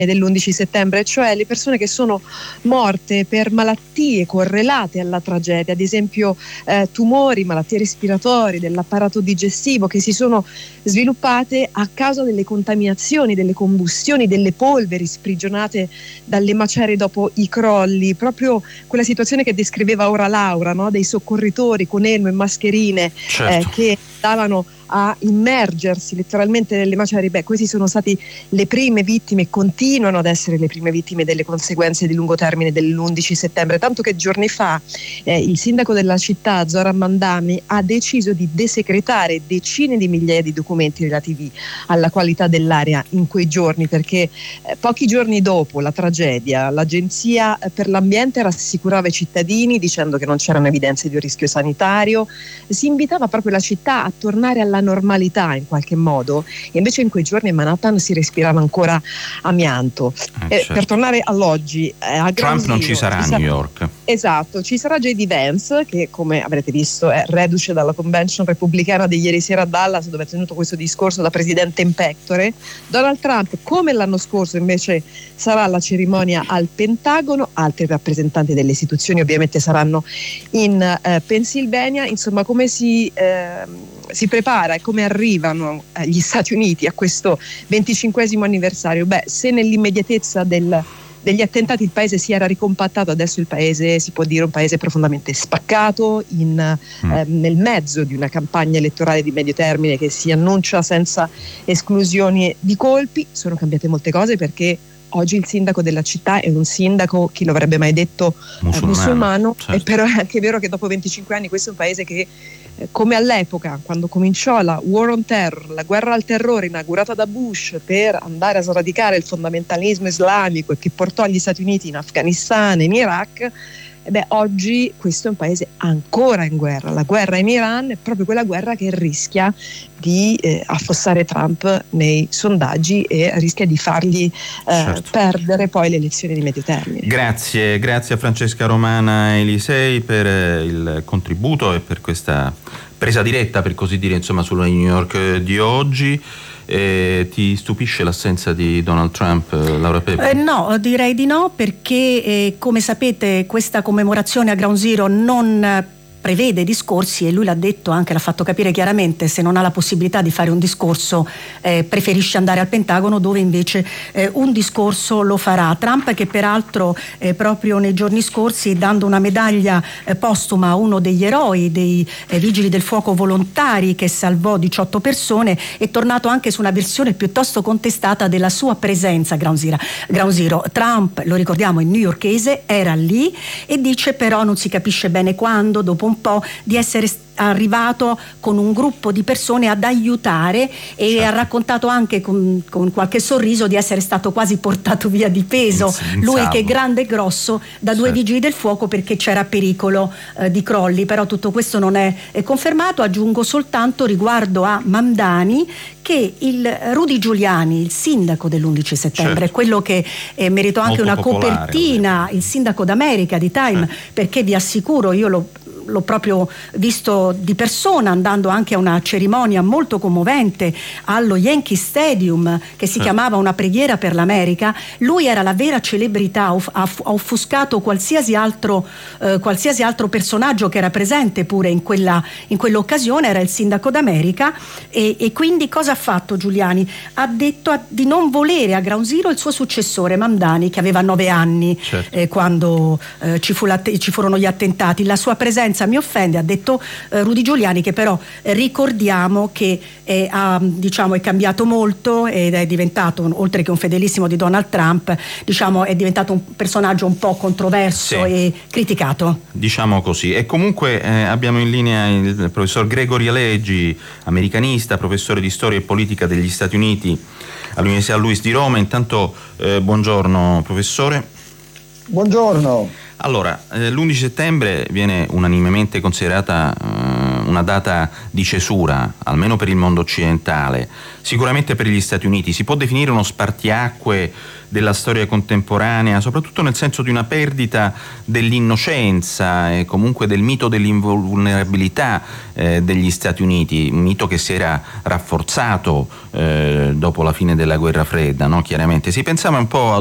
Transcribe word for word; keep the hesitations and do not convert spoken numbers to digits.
dell'undici settembre, cioè le persone che sono morte per malattie correlate alla tragedia, ad esempio eh, tumori, malattie respiratorie, dell'apparato digestivo, che si sono sviluppate a causa delle contaminazioni, delle combustioni, delle polveri sprigionate dalle macerie dopo i crolli, proprio quella situazione che descriveva ora Laura, no? Dei soccorritori con elmo e mascherine, certo. eh, che andavano a immergersi letteralmente nelle macerie. Beh, queste sono state le prime vittime, continuano ad essere le prime vittime delle conseguenze di lungo termine dell'undici settembre, tanto che giorni fa eh, il sindaco della città, Zoran Mandani, ha deciso di desecretare decine di migliaia di documenti relativi alla qualità dell'aria in quei giorni, perché eh, pochi giorni dopo la tragedia l'Agenzia per l'Ambiente rassicurava i cittadini dicendo che non c'erano evidenze di un rischio sanitario, si invitava proprio la città a tornare alla normalità in qualche modo, e invece in quei giorni a Manhattan si respirava ancora amianto. Eh, eh, certo. Per tornare all'oggi, eh, a Trump non ci sarà a New York. Esatto, ci sarà J D Vance, che come avrete visto è reduce dalla convention repubblicana di ieri sera a Dallas, dove ha tenuto questo discorso da presidente in pectore. Donald Trump, come l'anno scorso, invece sarà alla cerimonia al Pentagono. Altri rappresentanti delle istituzioni ovviamente saranno in eh, Pennsylvania. Insomma, come si eh, si prepara e come arrivano eh, gli Stati Uniti a questo venticinquesimo anniversario? Beh, se nell'immediatezza del degli attentati il paese si era ricompattato, adesso il paese, si può dire, un paese profondamente spaccato, in, mm. eh, nel mezzo di una campagna elettorale di medio termine che si annuncia senza esclusioni di colpi. Sono cambiate molte cose, perché oggi il sindaco della città è un sindaco, chi lo avrebbe mai detto, musulmano, eh, musulmano. Certo. E però è anche vero che dopo venticinque anni questo è un paese che, eh, come all'epoca quando cominciò la War on Terror, la guerra al terrore inaugurata da Bush per andare a sradicare il fondamentalismo islamico e che portò gli Stati Uniti in Afghanistan e in Iraq, e beh, oggi questo è un paese ancora in guerra. La guerra in Iran è proprio quella guerra che rischia di eh, affossare Trump nei sondaggi e rischia di fargli eh, certo. perdere poi le elezioni di medio termine. Grazie, grazie a Francesca Romana Elisei per il contributo e per questa presa diretta, per così dire, insomma, sulla New York di oggi. Eh, ti stupisce l'assenza di Donald Trump, Laura Pepe? Eh, no, direi di no, perché eh, come sapete questa commemorazione a Ground Zero non prevede discorsi, e lui l'ha detto anche, l'ha fatto capire chiaramente: se non ha la possibilità di fare un discorso eh, preferisce andare al Pentagono, dove invece eh, un discorso lo farà. Trump, che peraltro eh, proprio nei giorni scorsi, dando una medaglia eh, postuma a uno degli eroi dei eh, vigili del fuoco volontari che salvò diciotto persone, è tornato anche su una versione piuttosto contestata della sua presenza a Ground Zero. Ground Zero. Trump, lo ricordiamo, è newyorkese, era lì, e dice però non si capisce bene quando, dopo un po' di essere arrivato con un gruppo di persone ad aiutare, e certo. ha raccontato anche con, con qualche sorriso di essere stato quasi portato via di peso, lui che è grande e grosso, da due certo. vigili del fuoco, perché c'era pericolo eh, di crolli. Però tutto questo non è, è confermato. Aggiungo soltanto riguardo a Mamdani che il Rudy Giuliani, il sindaco dell'undici settembre, certo. quello che eh, meritò anche Molto una popolare, copertina, ovviamente. Il sindaco d'America di Time, certo. perché vi assicuro, io lo l'ho proprio visto di persona, andando anche a una cerimonia molto commovente allo Yankee Stadium, che si sì. chiamava Una preghiera per l'America. Lui era la vera celebrità, ha offuscato qualsiasi altro eh, qualsiasi altro personaggio che era presente pure in quella in quell'occasione. Era il sindaco d'America, e, e quindi cosa ha fatto Giuliani? Ha detto a, di non volere a Ground Zero il suo successore Mamdani, che aveva nove anni certo. eh, quando eh, ci, fu ci furono gli attentati. La sua presenza mi offende, ha detto eh, Rudy Giuliani, che però eh, ricordiamo che eh, ha, diciamo, è cambiato molto ed è diventato, oltre che un fedelissimo di Donald Trump, diciamo è diventato un personaggio un po' controverso sì. e criticato. Diciamo così. E comunque eh, abbiamo in linea il professor Gregory Alegi, americanista, professore di storia e politica degli Stati Uniti all'Università Luis di Roma. Intanto eh, buongiorno professore. Buongiorno. Allora, eh, l'undici settembre viene unanimemente considerata eh, una data di cesura, almeno per il mondo occidentale, sicuramente per gli Stati Uniti. Si può definire uno spartiacque della storia contemporanea, soprattutto nel senso di una perdita dell'innocenza e comunque del mito dell'invulnerabilità eh, degli Stati Uniti, un mito che si era rafforzato eh, dopo la fine della guerra fredda, no? Chiaramente si pensava un po'